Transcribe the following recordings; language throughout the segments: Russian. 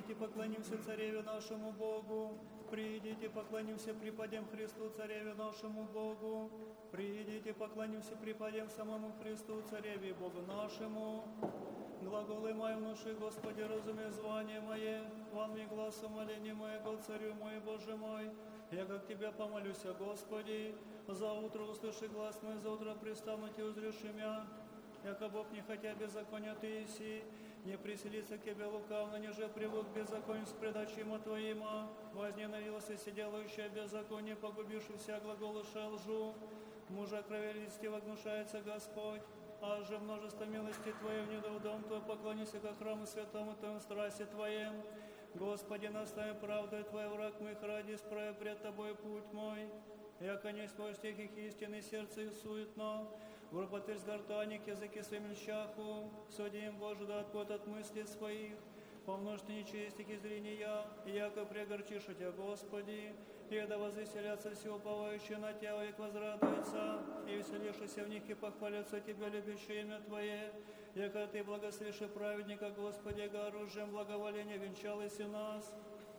Придите, поклонимся Цареве нашему Богу. Придите, поклонимся, припадем Христу, Цареве нашему Богу. Придите, поклонимся, припадем самому Христу, Цареве Богу нашему. Глаголы мои внуши, Господи, разуми звание мое, вон ми глаз умоления моего, Царю мой, Боже мой. Я как Тебя помолюсь, Господи, за утро услыши глаз мой, за утро пристану Тебе узреши мя. Яко Бог не хотя беззакония Ты еси, не приселится к Тебе лукавно, ниже привык беззаконию с предачима Твоима. Возненавился сиделающая беззаконие, погубивши вся глаголыша лжу. Мужа кровелистива гнушается Господь, а же множество милости Твоей внеду в дом Твой, поклонися ко храму святому Твоему страсти Твоем. Господи, настави правдой Твой враг моих ради, справи пред Тобой путь мой. Яко не свой стихих истины, сердце их суетно, Вропотырь с гортаник, языки своим льщаху, суди им, Боже, да отпот от мыслей своих, помножь ты нечестих и зрения, яко прегорчишь Тебя, Господи, и да возвеселятся все уповающие на Тебя, век возрадуются, и веселишься в них, и похвалятся Тебя, любящее имя Твое, яко Ты благословишь праведника, Господи, оружием благоволения венчалось и нас.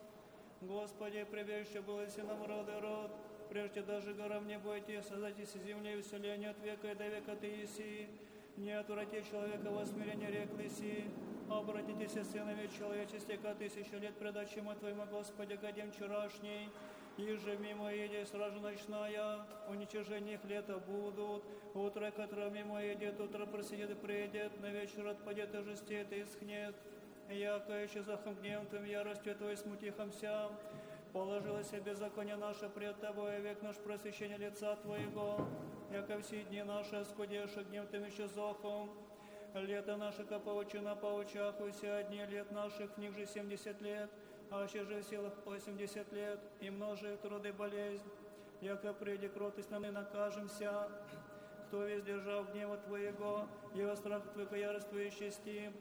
Господи, прибежище было и нам род и род, прежде даже горам не бойтесь, создайтесь земле и вселение от века и до века Ты еси. Не отврати человека во смирение рек лиси, обратитесь сынами человечестве, ко 1000 лет предачима Твоему, Господи, годем вчерашний, и же мимо едет сразу ночная, уничижение их лета будут, утро, которое мимо едет, утро просидит и придет, на вечер отпадет и жестеет и исхнет, яко еще захом гневом Твоим яростью Твоей смутихомся. Положилось беззаконие наше пред Тобой, век наш просвещение лица Твоего, яко все дни наши оскудевши гнев Тем еще зохом. Лето наше, ко паучина паучах, и все дни лет наших, в них же 70 лет, а ще же в силах 80 лет, и множит труды болезнь, яко приди кротость нам и накажемся. Кто весь держал гнева Твоего, и во страху Твоего яростующий стим,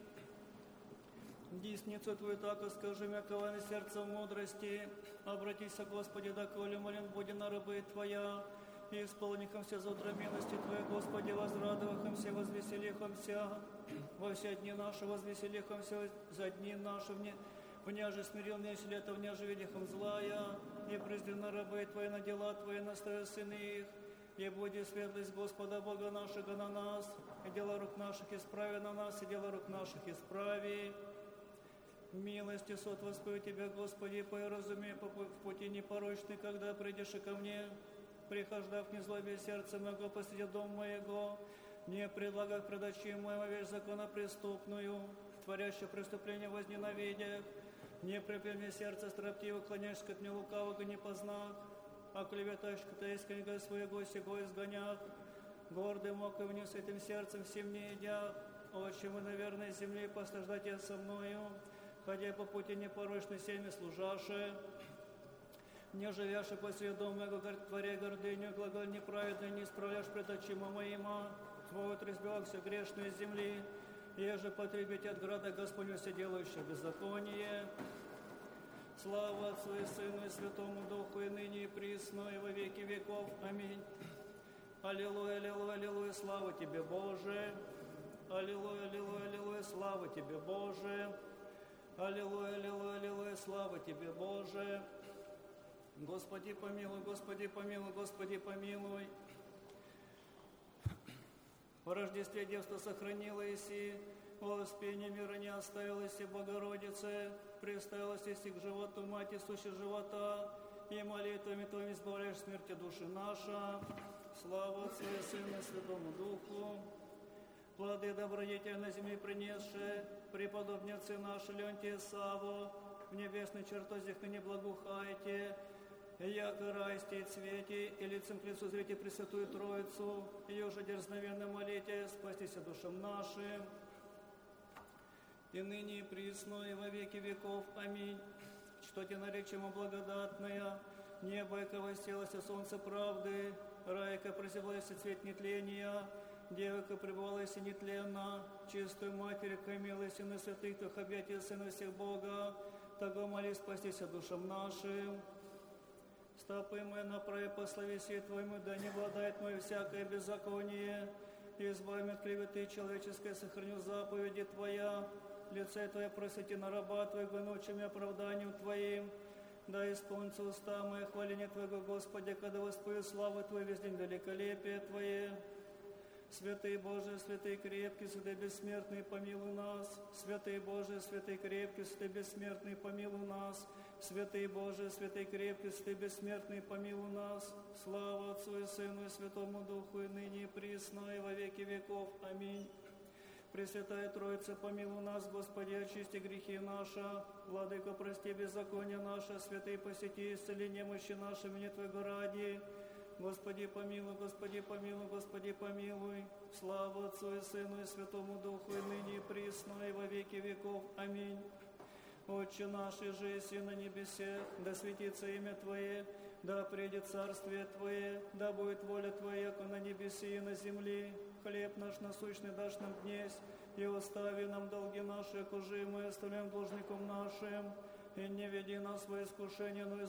десницу Твою так и скажи, мяковое сердце в мудрости. Обратись, Господи, доколе молен буди на рабы Твоя, и исполнихомся за утро милости Твоей, Господи, возрадовахомся, возвеселихомся, во все дни наши возвеселихомся, за дни наши вняже смирил мне лето, вняже видихом злая, и презри на рабы Твои, на дела Твои, наставя сыны их, и буди светлость Господа Бога нашего на нас, и дела рук наших исправи на нас, и дела рук наших исправи. Милости сот воспою Тебя, Господи, поразумей в пути непорочный, когда придешь и ко мне, прихождав не злобе сердце моего посреди дом моего, не предлагах предачи моего вещь законопреступную, творящую преступление возненавидя, не припи мне сердце строптиво, клоняешься к мне лукавого не познах, а клеветаешь к таисканьга своего сего изгонят, гордый мог и вниз этим сердцем всем не едят, отче мы на верной земле послаждайте со мною, ходя по пути непорочной семя служаши, не живяши по средам моего, творя гордыню, глаголь неправедный, не исправляешь пред очима моима, Твой отрезбивал все грешные из земли, еже потребить от града Господню все делающее беззаконие. Слава Отцу и Сыну и Святому Духу, и ныне и присно, и во веки веков. Аминь. Аллилуйя, аллилуйя, аллилуйя, слава Тебе, Боже! Аллилуйя, аллилуйя, аллилуйя, слава Тебе, Боже! Аллилуйя, аллилуйя, аллилуйя, слава Тебе, Боже! Господи помилуй, Господи помилуй, Господи помилуй. По Рождестве девство сохранила Иси, о воспении мира не оставила Иси, Богородице, приставилась Иси к животу Мати, сущей живота, и молитвами Твоими избавляешь смерти души наша. Слава Отцу и Сыну и Святому Духу. Плоды добродетели на земле принесшие, преподобницы наши Леонтия Саву, в небесной чертозях ныне благоухайте, яко райсте и цвете, и лицем к лицу зрите Пресвятую Троицу, ее же дерзновенно молите, спастись душам нашим, и ныне и присно, и во веки веков. Аминь. Что тебе наречемо благодатная, небо, яко восселось солнце правды, рай, яко прозевалось цвет нетления, дева, яко пребывалась нетленно, чистую Матерь, яко милость и на святых Твоих объятия Сына всех Бога, того моли спастись душам нашим. Стопы мои направи по словеси Твоему, да не владает мое всякое беззаконие, избави меня от клеветы человеческой, сохраню заповеди Твоя, лице Твое просвети на раба Твоего научими оправданием Твоим. Да исполнится уста мои хваление Твоего, Господи, когда воспою славы Твою весь день великолепие Твое. Святый Боже, святый крепкий, святый бессмертный, помилуй нас. Святый Боже, святый крепкий, святый бессмертный, помилуй нас. Святый Боже, святый крепкий, святый бессмертный, помилуй нас. Слава Отцу и Сыну и Святому Духу, и ныне и присно, и во веки веков. Аминь. Пресвятая Троица, помилуй нас, Господи, очисти грехи наши. Владыко, прости беззаконие наше, святый посети, исцели немощи наши, мне Твоего ради. Господи, помилуй, Господи, помилуй, Господи, помилуй. Слава Отцу и Сыну и Святому Духу, и ныне и присно, и во веки веков. Аминь. Отче наш, иже еси на небесех, да светится имя Твое, да придет царствие Твое, да будет воля Твоя, яко на небеси и на земли. Хлеб наш насущный дашь нам днесь, и остави нам долги наши, кожи мы оставляем должником нашим. И не веди нас во искушение, но